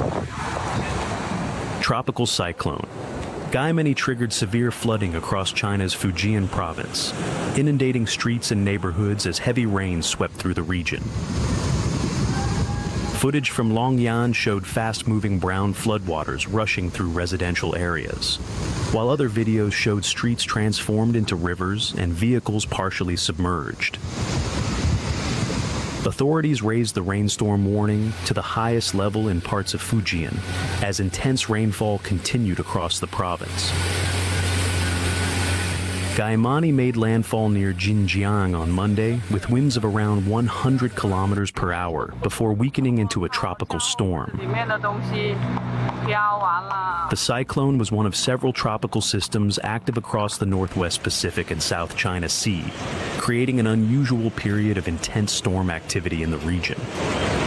Tropical cyclone. Gaimani triggered severe flooding across China's Fujian province, inundating streets and neighborhoods as heavy rain swept through the region. Footage from Longyan showed fast-moving brown floodwaters rushing through residential areas, while other videos showed streets transformed into rivers and vehicles partially submerged. Authorities raised the rainstorm warning to the highest level in parts of Fujian as intense rainfall continued across the province. Gaimani made landfall near Jinjiang on Monday with winds of around 100 kilometers per hour before weakening into a tropical storm. The cyclone was one of several tropical systems active across the Northwest Pacific and South China Sea, creating an unusual period of intense storm activity in the region.